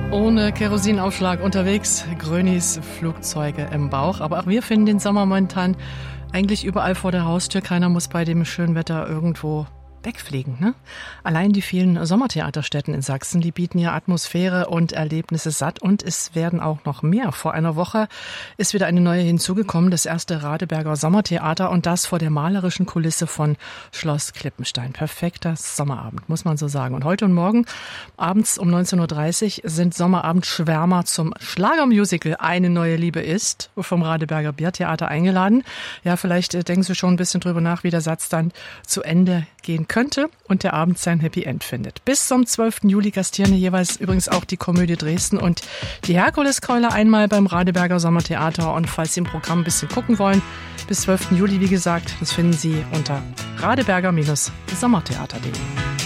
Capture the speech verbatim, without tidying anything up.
Ohne Kerosinaufschlag unterwegs, Grönis Flugzeuge im Bauch. Aber auch wir finden den Sommer momentan eigentlich überall vor der Haustür. Keiner muss bei dem schönen Wetter irgendwo wegfliegen, ne? Allein die vielen Sommertheaterstätten in Sachsen, die bieten ja Atmosphäre und Erlebnisse satt und es werden auch noch mehr. Vor einer Woche ist wieder eine neue hinzugekommen, das erste Radeberger Sommertheater und das vor der malerischen Kulisse von Schloss Klippenstein. Perfekter Sommerabend, muss man so sagen. Und heute und morgen abends um neunzehn Uhr dreißig sind Sommerabendschwärmer zum Schlagermusical Eine neue Liebe ist vom Radeberger Biertheater eingeladen. Ja, vielleicht denken Sie schon ein bisschen drüber nach, wie der Satz dann zu Ende gehen könnte und der Abend sein Happy End findet. Bis zum zwölften Juli gastieren jeweils übrigens auch die Komödie Dresden und die Herkuleskeule einmal beim Radeberger Sommertheater. Und falls Sie im Programm ein bisschen gucken wollen, bis zwölften Juli, wie gesagt, das finden Sie unter radeberger Sommertheater punkt de.